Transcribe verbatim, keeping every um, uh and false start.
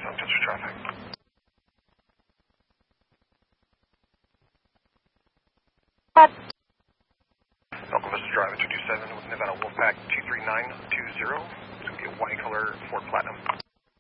South Chester traffic. What? Elko Vista Drive at two two seven with Nevada Wolfpack two three nine two zero. It's going to be a white color Ford Platinum.